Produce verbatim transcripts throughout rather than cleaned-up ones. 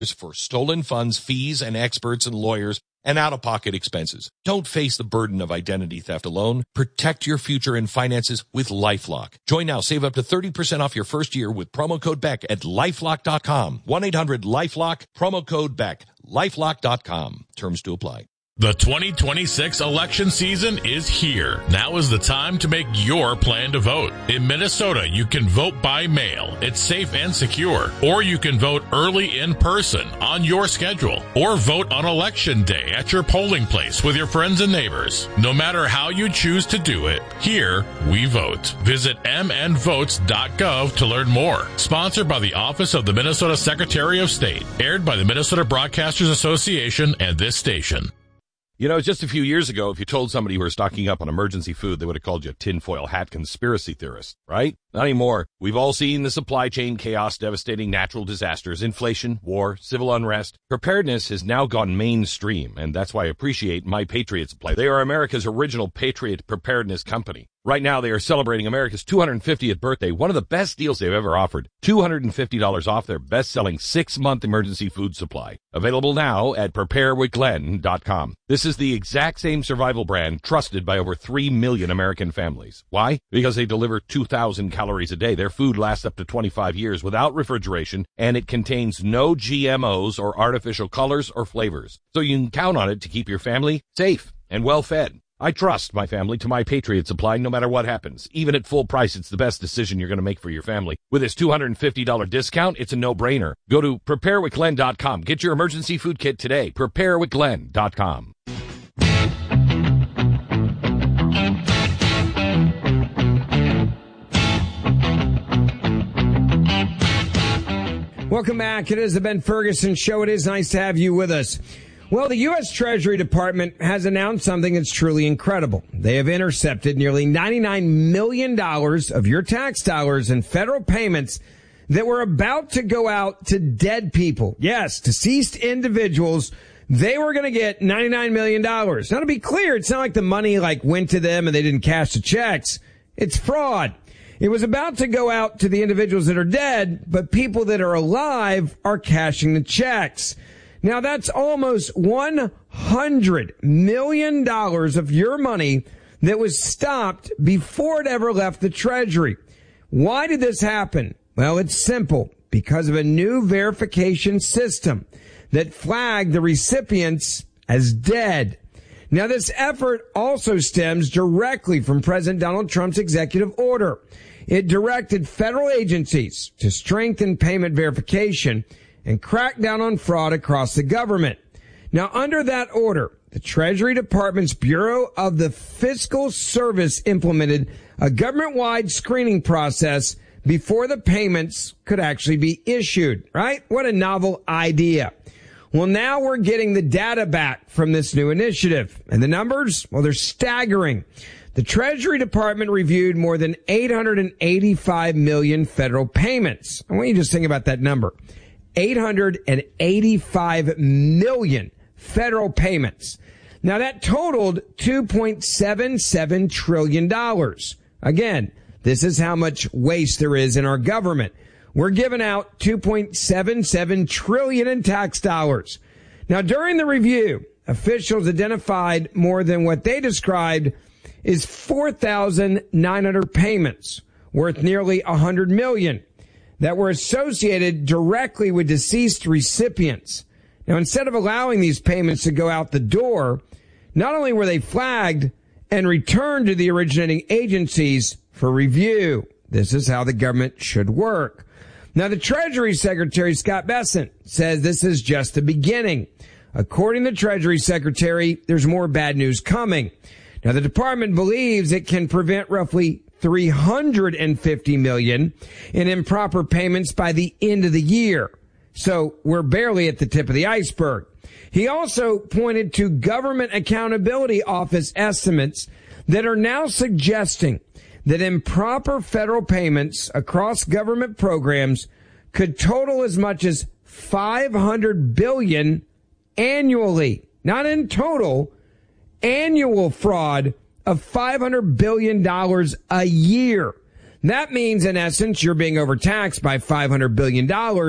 for stolen funds, fees, and experts and lawyers and out-of-pocket expenses. Don't face the burden of identity theft alone. Protect your future and finances with LifeLock. Join now. Save up to thirty percent off your first year with promo code Beck at lifelock dot com. one eight hundred lifelock, promo code Beck. lifelock dot com. Terms to apply. The twenty twenty-six election season is here. Now is the time to make your plan to vote. In Minnesota, you can vote by mail. It's safe and secure. Or you can vote early in person on your schedule. Or vote on election day at your polling place with your friends and neighbors. No matter how you choose to do it, here we vote. Visit m n votes dot gov to learn more. Sponsored by the Office of the Minnesota Secretary of State. Aired by the Minnesota Broadcasters Association and this station. You know, just a few years ago, if you told somebody you were stocking up on emergency food, they would have called you a tinfoil hat conspiracy theorist, right? Not anymore. We've all seen the supply chain chaos, devastating natural disasters, inflation, war, civil unrest. Preparedness has now gone mainstream, and that's why I appreciate My Patriot Supply. They are America's original Patriot preparedness company. Right now, they are celebrating America's two hundred fiftieth birthday, one of the best deals they've ever offered. two hundred fifty dollars off their best-selling six-month emergency food supply. Available now at prepare with glenn dot com. This is the exact same survival brand trusted by over three million American families. Why? Because they deliver two thousand calories a day. Their food lasts up to twenty-five years without refrigeration, and it contains no G M Os or artificial colors or flavors. So you can count on it to keep your family safe and well-fed. I trust my family to My Patriot Supply no matter what happens. Even at full price, it's the best decision you're going to make for your family. With this two hundred fifty dollars discount, it's a no-brainer. Go to prepare with glenn dot com. Get your emergency food kit today. prepare with glenn dot com. Welcome back. It is the Ben Ferguson Show. It is nice to have you with us. Well, the U S Treasury Department has announced something that's truly incredible. They have intercepted nearly ninety-nine million dollars of your tax dollars in federal payments that were about to go out to dead people. Yes, deceased individuals. They were going to get ninety-nine million dollars. Now, to be clear, it's not like the money like went to them and they didn't cash the checks. It's fraud. It was about to go out to the individuals that are dead, but people that are alive are cashing the checks. Now, that's almost one hundred million dollars of your money that was stopped before it ever left the Treasury. Why did this happen? Well, it's simple. Because of a new verification system that flagged the recipients as dead. Now, this effort also stems directly from President Donald Trump's executive order. It directed federal agencies to strengthen payment verification and crack down on fraud across the government. Now, under that order, the Treasury Department's Bureau of the Fiscal Service implemented a government-wide screening process before the payments could actually be issued, right? What a novel idea. Well, now we're getting the data back from this new initiative. And the numbers, well, they're staggering. The Treasury Department reviewed more than eight hundred eighty-five million federal payments. I want you to just think about that number. eight hundred eighty-five million federal payments. Now that totaled two point seven seven trillion dollars. Again, this is how much waste there is in our government. We're giving out two point seven seven trillion dollars in tax dollars. Now during the review, officials identified more than what they described as four thousand nine hundred payments worth nearly one hundred million dollars. That were associated directly with deceased recipients. Now, instead of allowing these payments to go out the door, not only were they flagged and returned to the originating agencies for review. This is how the government should work. Now, the Treasury Secretary, Scott Bessent, says this is just the beginning. According to the Treasury Secretary, there's more bad news coming. Now, the department believes it can prevent roughly three hundred fifty million dollars in improper payments by the end of the year. So we're barely at the tip of the iceberg. He also pointed to Government Accountability Office estimates that are now suggesting that improper federal payments across government programs could total as much as five hundred billion dollars annually. Not in total, annual fraud of five hundred billion dollars a year. That means, in essence, you're being overtaxed by five hundred billion dollars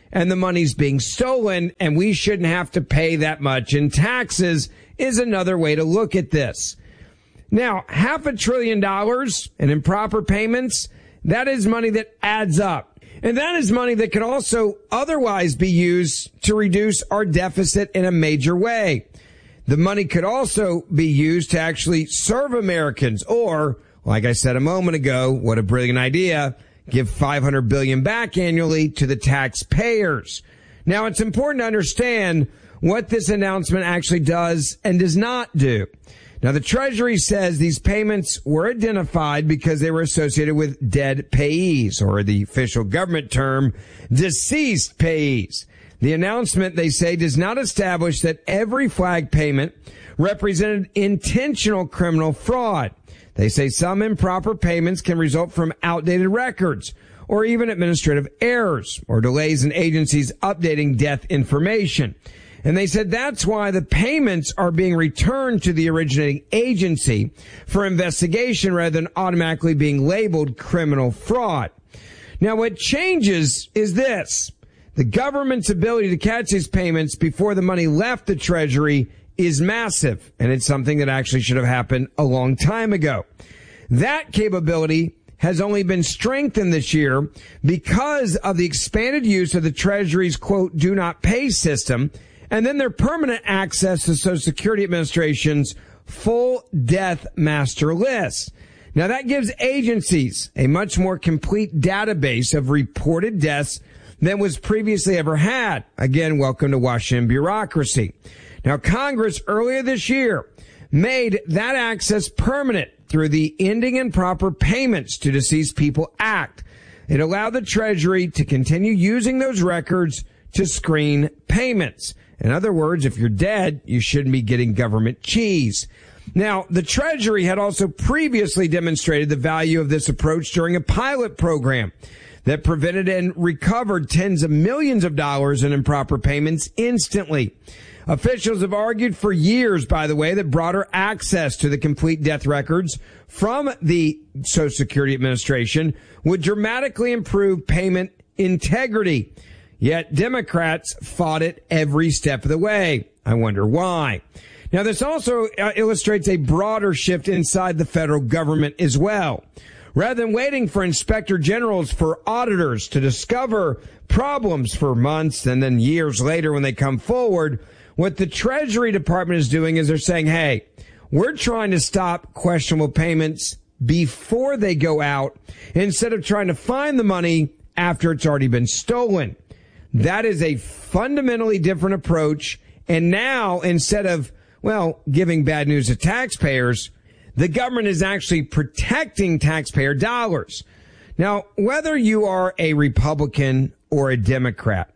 and the money's being stolen, and we shouldn't have to pay that much in taxes is another way to look at this. Now, half a trillion dollars in improper payments, that is money that adds up. And that is money that could also otherwise be used to reduce our deficit in a major way. The money could also be used to actually serve Americans, or, like I said a moment ago, what a brilliant idea, give five hundred billion dollars back annually to the taxpayers. Now, it's important to understand what this announcement actually does and does not do. Now, the Treasury says these payments were identified because they were associated with dead payees, or the official government term, deceased payees. The announcement, they say, does not establish that every flag payment represented intentional criminal fraud. They say some improper payments can result from outdated records or even administrative errors or delays in agencies updating death information. And they said that's why the payments are being returned to the originating agency for investigation rather than automatically being labeled criminal fraud. Now, what changes is this. The government's ability to catch these payments before the money left the Treasury is massive, and it's something that actually should have happened a long time ago. That capability has only been strengthened this year because of the expanded use of the Treasury's, quote, do not pay system, and then their permanent access to Social Security Administration's full death master list. Now, that gives agencies a much more complete database of reported deaths than was previously ever had. Again, welcome to Washington bureaucracy. Now, Congress earlier this year made that access permanent through the Ending Improper Payments to Deceased People Act. It allowed the Treasury to continue using those records to screen payments. In other words, if you're dead, you shouldn't be getting government cheese. Now, the Treasury had also previously demonstrated the value of this approach during a pilot program that prevented and recovered tens of millions of dollars in improper payments instantly. Officials have argued for years, by the way, that broader access to the complete death records from the Social Security Administration would dramatically improve payment integrity. Yet Democrats fought it every step of the way. I wonder why. Now, this also uh, illustrates a broader shift inside the federal government as well. Rather than waiting for inspector generals, for auditors to discover problems for months and then years later when they come forward, what the Treasury Department is doing is they're saying, hey, we're trying to stop questionable payments before they go out instead of trying to find the money after it's already been stolen. That is a fundamentally different approach. And now, instead of, well, giving bad news to taxpayers, the government is actually protecting taxpayer dollars. Now, whether you are a Republican or a Democrat,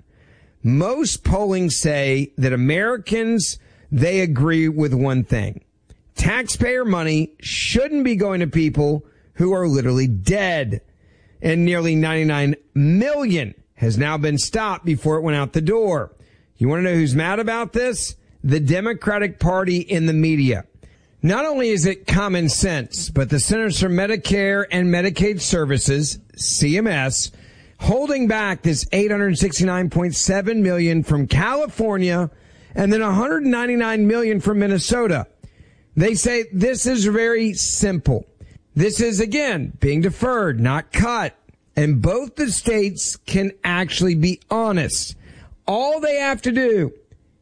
most polling say that Americans, they agree with one thing. Taxpayer money shouldn't be going to people who are literally dead. And nearly ninety-nine million has now been stopped before it went out the door. You want to know who's mad about this? The Democratic Party in the media. Not only is it common sense, but the Centers for Medicare and Medicaid Services, C M S, holding back this eight hundred sixty-nine point seven million dollars from California and then one hundred ninety-nine million dollars from Minnesota. They say this is very simple. This is, again, being deferred, not cut. And both the states can actually be honest. All they have to do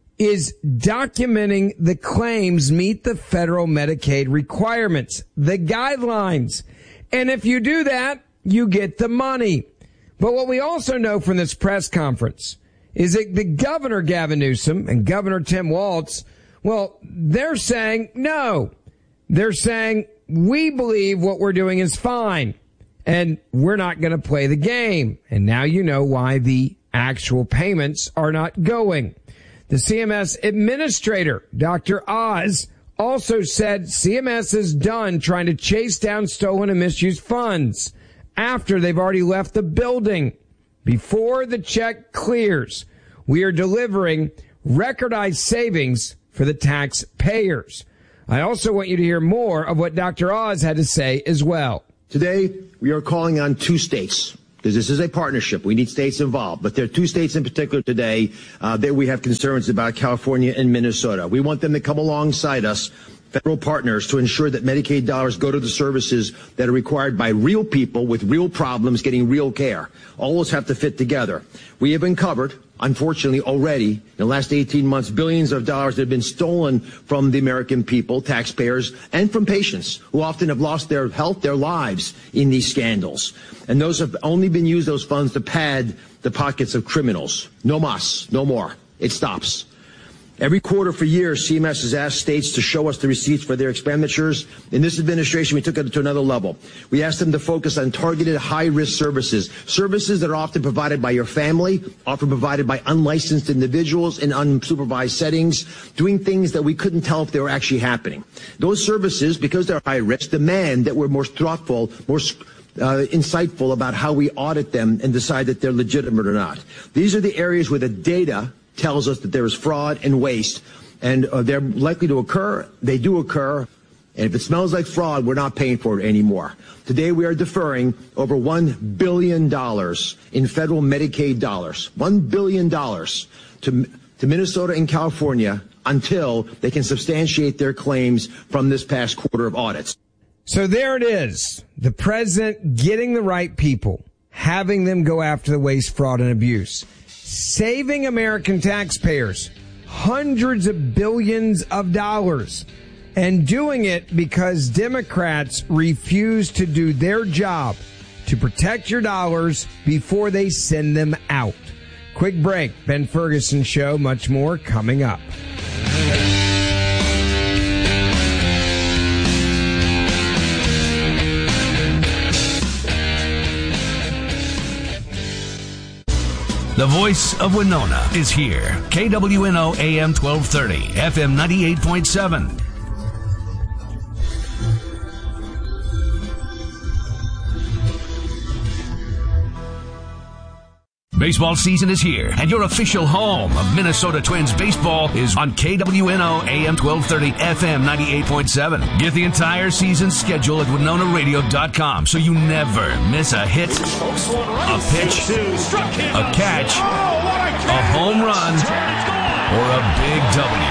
is documenting the claims meet the federal Medicaid requirements, the guidelines. And if you do that, you get the money. But what we also know from this press conference is that the Governor Gavin Newsom and Governor Tim Walz, well, they're saying no. They're saying we believe what we're doing is fine and we're not going to play the game. And now you know why the actual payments are not going. The C M S administrator, Doctor Oz, also said C M S is done trying to chase down stolen and misused funds after they've already left the building. Before the check clears, we are delivering recordized savings for the taxpayers. I also want you to hear more of what Doctor Oz had to say as well. Today, we are calling on two states, because this is a partnership. We need states involved. But there are two states in particular today uh, that we have concerns about, California and Minnesota. We want them to come alongside us, federal partners, to ensure that Medicaid dollars go to the services that are required by real people with real problems getting real care. All those have to fit together. We have uncovered, unfortunately, already in the last eighteen months, billions of dollars that have been stolen from the American people, taxpayers, and from patients who often have lost their health, their lives in these scandals. And those have only been used, those funds, to pad the pockets of criminals. No mas, no more. It stops. Every quarter for years, C M S has asked states to show us the receipts for their expenditures. In this administration, we took it to another level. We asked them to focus on targeted high-risk services, services that are often provided by your family, often provided by unlicensed individuals in unsupervised settings, doing things that we couldn't tell if they were actually happening. Those services, because they're high-risk, demand that we're more thoughtful, more Uh, insightful about how we audit them and decide that they're legitimate or not. These are the areas where the data tells us that there is fraud and waste, and uh, they're likely to occur. They do occur, and if it smells like fraud, we're not paying for it anymore. Today, we are deferring over one billion dollars in federal Medicaid dollars, one billion dollars to, to Minnesota and California until they can substantiate their claims from this past quarter of audits. So there it is. The president getting the right people, having them go after the waste, fraud, and abuse, saving American taxpayers hundreds of billions of dollars, and doing it because Democrats refuse to do their job to protect your dollars before they send them out. Quick break. Ben Ferguson Show. Much more coming up. The voice of Winona is here. K W N O A M twelve thirty, F M ninety-eight point seven. Baseball season is here, and your official home of Minnesota Twins baseball is on K W N O A M twelve thirty, F M ninety-eight point seven. Get the entire season schedule at winona radio dot com so you never miss a hit, a pitch, a catch, a home run, or a big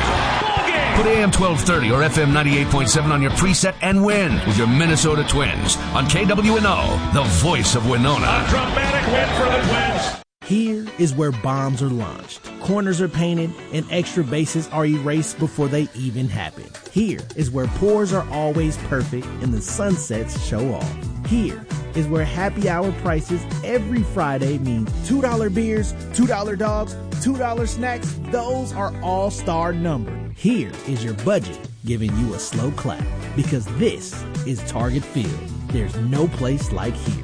W. Put A M twelve thirty or F M ninety-eight point seven on your preset and win with your Minnesota Twins on K W N O, the voice of Winona. A dramatic win for the Twins. Here is where bombs are launched, corners are painted, and extra bases are erased before they even happen. Here is where pours are always perfect and the sunsets show off. Here is where happy hour prices every Friday mean two dollar beers, two dollar dogs, two dollar snacks. Those are all-star numbered. Here is your budget giving you a slow clap, because this is Target Field. There's no place like here.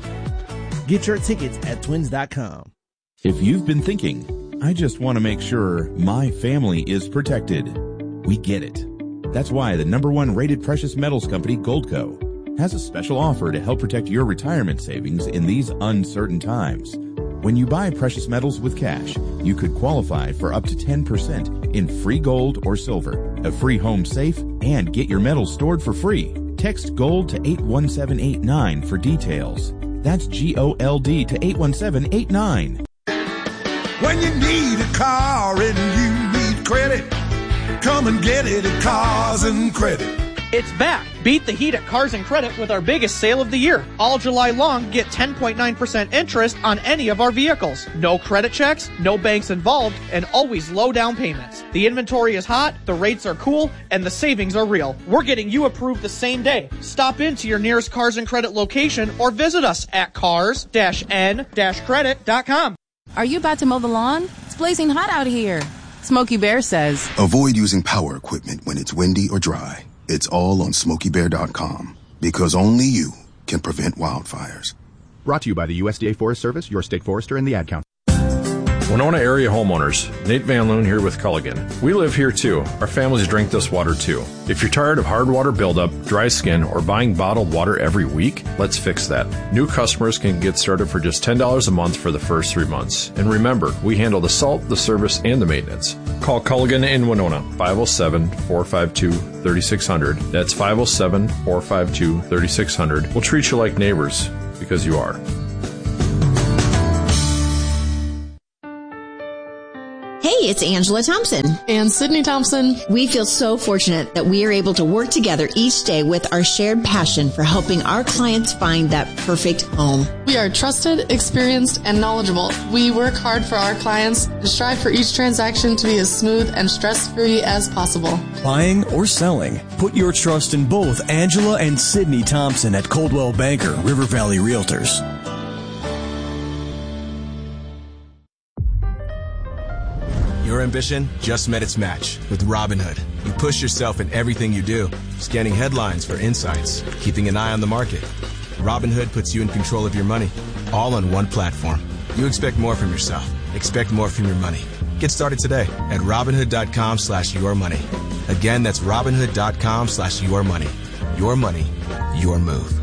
Get your tickets at twins dot com. If you've been thinking, I just want to make sure my family is protected, we get it. That's why the number one rated precious metals company, Goldco, has a special offer to help protect your retirement savings in these uncertain times. When you buy precious metals with cash, you could qualify for up to ten percent in free gold or silver, a free home safe, and get your metals stored for free. Text GOLD to eight one seven eight nine for details. That's G O L D to eight one seven eight nine. When you need a car and you need credit, come and get it at Cars and Credit. It's back. Beat the heat at Cars and Credit with our biggest sale of the year. All July long, get ten point nine percent interest on any of our vehicles. No credit checks, no banks involved, and always low down payments. The inventory is hot, the rates are cool, and the savings are real. We're getting you approved the same day. Stop into your nearest Cars and Credit location or visit us at cars N credit dot com. Are you about to mow the lawn? It's blazing hot out here. Smokey Bear says, avoid using power equipment when it's windy or dry. It's all on smokey bear dot com, because only you can prevent wildfires. Brought to you by the U S D A Forest Service, your state forester, and the Ad Council. Winona area homeowners, Nate Van Loon here with Culligan. We live here too. Our families drink this water too. If you're tired of hard water buildup, dry skin, or buying bottled water every week, let's fix that. New customers can get started for just ten dollars a month for the first three months. And remember, we handle the salt, the service, and the maintenance. Call Culligan in Winona, five oh seven, four five two, three six zero zero. That's five oh seven, four five two, three six zero zero. We'll treat you like neighbors, because you are. it's Angela Thompson. And Sydney Thompson. We feel so fortunate that we are able to work together each day with our shared passion for helping our clients find that perfect home. We are trusted, experienced, and knowledgeable. We work hard for our clients and strive for each transaction to be as smooth and stress-free as possible. Buying or selling, put your trust in both Angela and Sydney Thompson at Coldwell Banker, River Valley Realtors. Your ambition just met its match with Robinhood. You push yourself in everything you do, scanning headlines for insights, keeping an eye on the market. Robinhood puts you in control of your money, all on one platform. You expect more from yourself. Expect more from your money. Get started today at Robinhood.com slash your money. Again, that's Robinhood.com slash your money. Your money, your move.